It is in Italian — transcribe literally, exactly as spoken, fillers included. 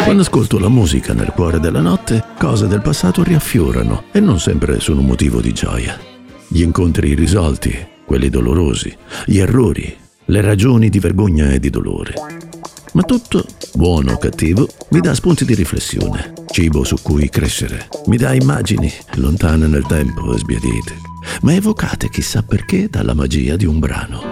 Quando ascolto la musica nel cuore della notte, cose del passato riaffiorano e non sempre sono motivo di gioia. Gli incontri irrisolti, quelli dolorosi, gli errori, le ragioni di vergogna e di dolore. Ma tutto, buono o cattivo, mi dà spunti di riflessione, cibo su cui crescere, mi dà immagini lontane nel tempo e sbiadite, ma evocate chissà perché dalla magia di un brano.